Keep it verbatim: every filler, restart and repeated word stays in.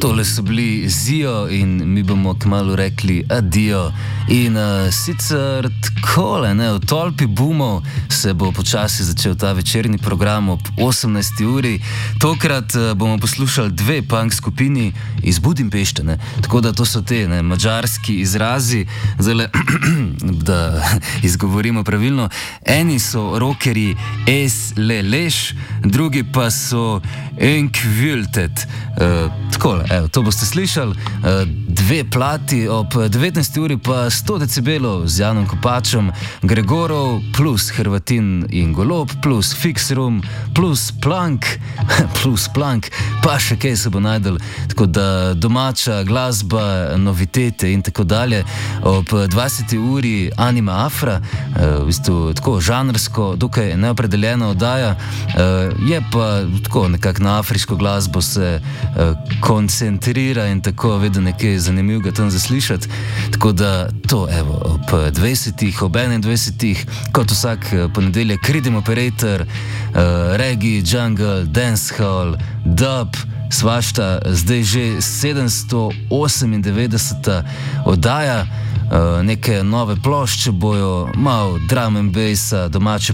Tole so bili Zio in mi bomo kmalu rekli adijo. In uh, sicer takole, ne, v tolpi bumov se bo počasi začel ta večerni program ob osemnajsti uri. Tokrat uh, bomo poslušali dve punk skupini iz Budimpešte, ne. Tako da to so te, ne, madžarski izrazi, zdaj da izgovorimo pravilno. Eni so rockerji Es Leleš, drugi pa so Enkviltet. Uh, takole, evo, to boste slišali. Uh, dve plati ob devetnajsti uri pa sto decibelov z Janom Kopačem, Gregorov plus Hrvatin in Golob plus Fix Room plus Plank plus Plank, pa še kaj se bo najdel. Tako da domača glasba, novitete in tako dalje. Ob dvajseti uri Anima Afra, uh, v bistvu tako žanrsko, dokaj neopredeljena oddaja, uh, je pa tako nekako na afriško glasbo se uh, koncentrira in tako vedno nekaj zanimivega tam zaslišati. Tako da to, evo, ob dvajsetih, ob enaindvajsetih, kot vsak ponedeljek, Rhythm Operator, uh, reggae, jungle, dancehall, dub, svašta, zdaj že sedemsto osemindevetdeseta oddaja, uh, neke nove plošče bojo, malo drum and bassa, domače